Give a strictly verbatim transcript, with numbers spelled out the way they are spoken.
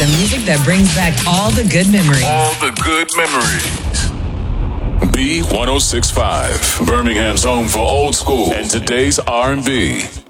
The music that brings back all the good memories. All the good memories. B one oh six point five, Birmingham's home for old school and today's R and B.